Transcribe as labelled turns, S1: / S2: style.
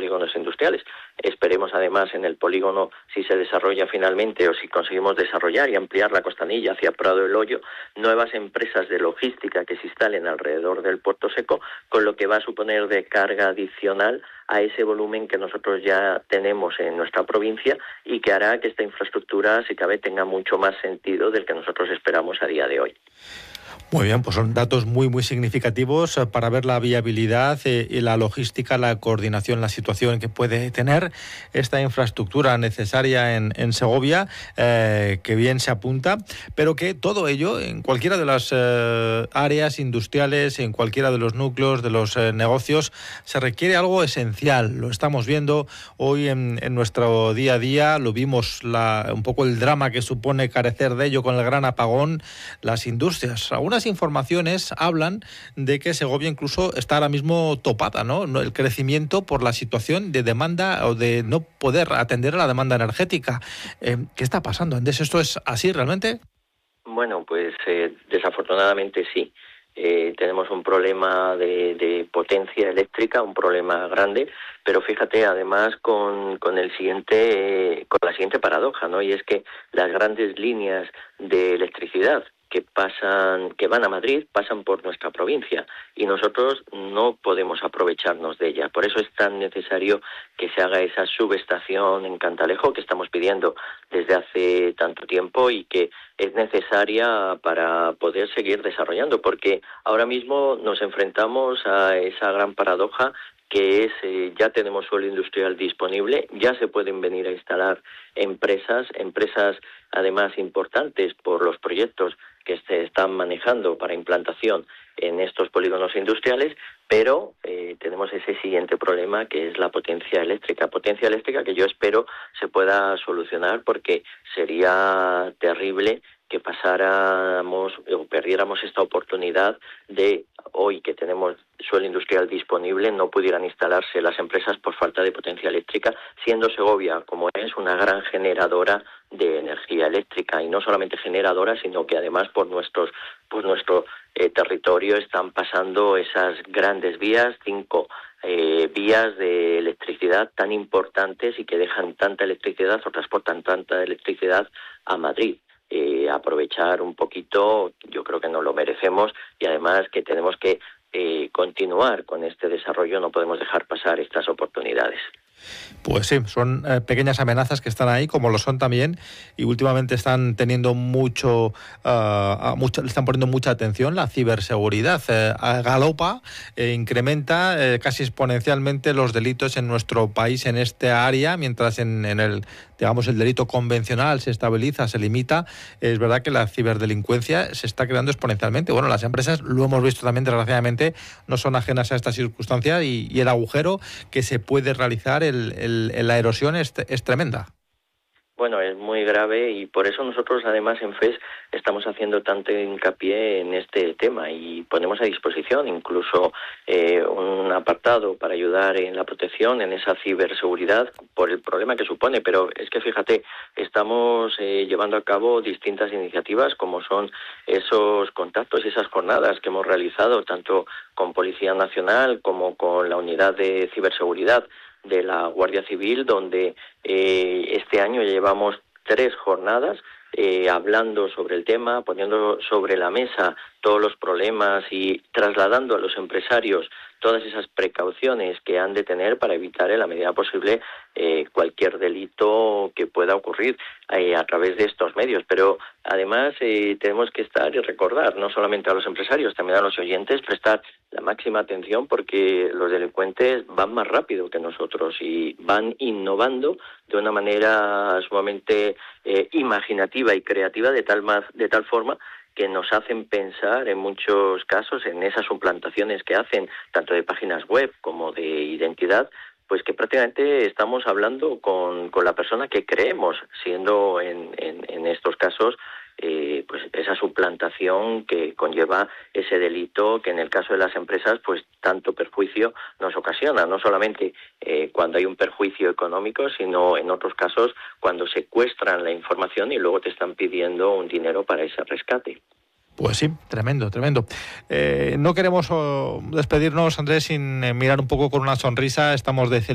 S1: polígonos industriales. Esperemos además en el polígono, si se desarrolla finalmente o si conseguimos desarrollar y ampliar la Costanilla hacia Prado del Hoyo, nuevas empresas de logística que se instalen alrededor del Puerto Seco, con lo que va a suponer de carga adicional a ese volumen que nosotros ya tenemos en nuestra provincia y que hará que esta infraestructura, si cabe, tenga mucho más sentido del que nosotros esperamos a día de hoy.
S2: Muy bien, pues son datos muy significativos para ver la viabilidad y la logística, la coordinación, la situación que puede tener esta infraestructura necesaria en Segovia, que bien se apunta, pero que todo ello, en cualquiera de las áreas industriales, en cualquiera de los núcleos, de los negocios, se requiere algo esencial. Lo estamos viendo hoy en nuestro día a día, lo vimos un poco el drama que supone carecer de ello con el gran apagón, las industrias. Algunas informaciones hablan de que Segovia incluso está ahora mismo topada, ¿no? El crecimiento por la situación de demanda o de no poder atender a la demanda energética. ¿Qué está pasando, Endesa? ¿Esto es así realmente?
S1: Bueno, pues desafortunadamente sí. Tenemos un problema de potencia eléctrica, un problema grande, pero fíjate además con la siguiente paradoja, ¿no? Y es que las grandes líneas de electricidad que van a Madrid, pasan por nuestra provincia y nosotros no podemos aprovecharnos de ella. Por eso es tan necesario que se haga esa subestación en Cantalejo que estamos pidiendo desde hace tanto tiempo y que es necesaria para poder seguir desarrollando, porque ahora mismo nos enfrentamos a esa gran paradoja que es, ya tenemos suelo industrial disponible, ya se pueden venir a instalar empresas además importantes por los proyectos que se están manejando para implantación en estos polígonos industriales, pero tenemos ese siguiente problema que es la potencia eléctrica que yo espero se pueda solucionar, porque sería terrible que pasáramos o perdiéramos esta oportunidad de hoy que tenemos suelo industrial disponible, no pudieran instalarse las empresas por falta de potencia eléctrica, siendo Segovia, como es, una gran generadora de energía eléctrica, y no solamente generadora, sino que además por nuestro territorio están pasando esas grandes vías, 5 vías de electricidad tan importantes y que dejan tanta electricidad o transportan tanta electricidad a Madrid. Aprovechar un poquito, yo creo que nos lo merecemos, y además que tenemos que continuar con este desarrollo, no podemos dejar pasar estas oportunidades.
S2: Pues sí, son pequeñas amenazas que están ahí, como lo son también, y últimamente están teniendo le están poniendo mucha atención la ciberseguridad. Galopa, incrementa casi exponencialmente los delitos en nuestro país en esta área, mientras en el delito convencional se estabiliza, se limita. Es verdad que la ciberdelincuencia se está creando exponencialmente. Bueno, las empresas, lo hemos visto también, desgraciadamente, no son ajenas a esta circunstancia, y el agujero que se puede realizar, la erosión es tremenda.
S1: Bueno, es muy grave, y por eso nosotros además en FES estamos haciendo tanto hincapié en este tema y ponemos a disposición incluso un apartado para ayudar en la protección, en esa ciberseguridad, por el problema que supone. Pero es que fíjate, estamos llevando a cabo distintas iniciativas, como son esos contactos y esas jornadas que hemos realizado tanto con Policía Nacional como con la unidad de ciberseguridad de la Guardia Civil, donde este año llevamos 3 jornadas hablando sobre el tema, poniendo sobre la mesa todos los problemas y trasladando a los empresarios todas esas precauciones que han de tener para evitar en la medida posible cualquier delito que pueda ocurrir a través de estos medios. Pero además tenemos que estar y recordar, no solamente a los empresarios, también a los oyentes, prestar la máxima atención, porque los delincuentes van más rápido que nosotros y van innovando de una manera sumamente imaginativa y creativa, de tal forma que nos hacen pensar en muchos casos en esas suplantaciones que hacen, tanto de páginas web como de identidad, pues que prácticamente estamos hablando con la persona que creemos, siendo en estos casos pues esa suplantación que conlleva ese delito que en el caso de las empresas pues tanto perjuicio nos ocasiona, no solamente cuando hay un perjuicio económico, sino en otros casos cuando secuestran la información y luego te están pidiendo un dinero para ese rescate.
S2: Pues sí, tremendo. No queremos despedirnos, Andrés, sin mirar un poco con una sonrisa. Estamos de